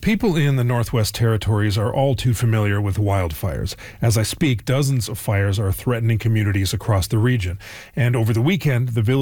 People in the Northwest Territories are all too familiar with wildfires. As I speak, dozens of fires are threatening communities across the region. And over the weekend, the village